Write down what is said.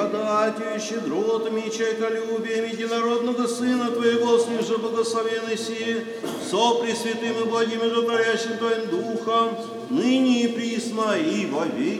благодатью и щедротами и человеколюбием единородного Сына Твоего, с ним же благословенный сие, со Пресвятым и благим и животворящим Твоим Духом, ныне и присно и во веки